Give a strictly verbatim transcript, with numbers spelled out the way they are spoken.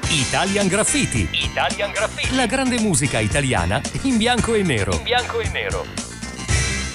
Italian Graffiti. Italian Graffiti. La grande musica italiana in bianco e nero. In bianco e nero.